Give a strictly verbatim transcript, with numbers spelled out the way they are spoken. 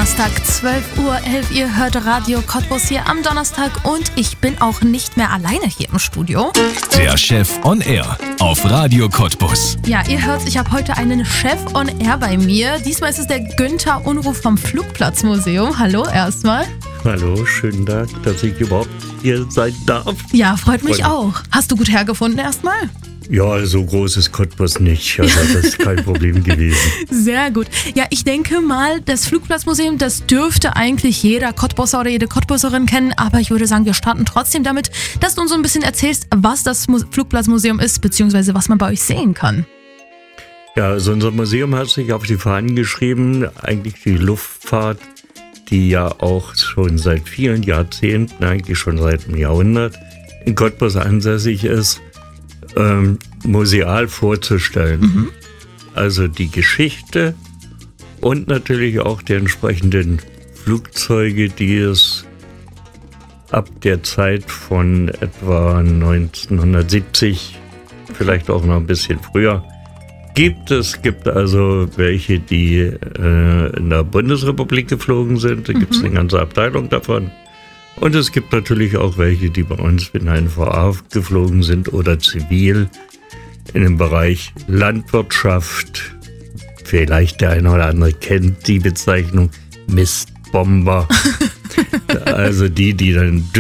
Donnerstag, zwölf Uhr elf. Ihr hört Radio Cottbus hier am Donnerstag und ich bin auch nicht mehr alleine hier im Studio. Der Chef on Air auf Radio Cottbus. Ja, ihr hört, ich habe heute einen Chef on Air bei mir. Diesmal ist es der Günther Unruh vom Flugplatzmuseum. Hallo erstmal. Hallo, schönen Dank, dass ich überhaupt hier sein darf. Ja, freut mich Freut mich. auch. Hast du gut hergefunden erstmal? Ja, so groß ist Cottbus nicht, also das ist kein Problem gewesen. Sehr gut. Ja, ich denke mal, das Flugplatzmuseum, das dürfte eigentlich jeder Cottbusser oder jede Cottbusserin kennen, aber ich würde sagen, wir starten trotzdem damit, dass du uns so ein bisschen erzählst, was das Mu- Flugplatzmuseum ist, beziehungsweise was man bei euch sehen kann. Ja, also unser Museum hat sich auf die Fahnen geschrieben, eigentlich die Luftfahrt, die ja auch schon seit vielen Jahrzehnten, eigentlich schon seit einem Jahrhundert in Cottbus ansässig ist, ähm, museal vorzustellen. Mhm. Also die Geschichte und natürlich auch die entsprechenden Flugzeuge, die es ab der Zeit von etwa neunzehnhundertsiebzig, vielleicht auch noch ein bisschen früher, gibt. Es gibt also welche, die äh, in der Bundesrepublik geflogen sind. Da mhm. gibt es eine ganze Abteilung davon. Und es gibt natürlich auch welche, die bei uns in N V A geflogen sind oder zivil in dem Bereich Landwirtschaft. Vielleicht der eine oder andere kennt die Bezeichnung Mistbomber. Also die, die dann